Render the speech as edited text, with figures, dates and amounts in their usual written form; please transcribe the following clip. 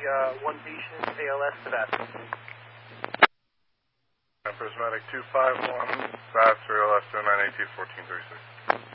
one patient, ALS, Sebastian. Prismatic 251, Bats, ALS, 0982, 1436.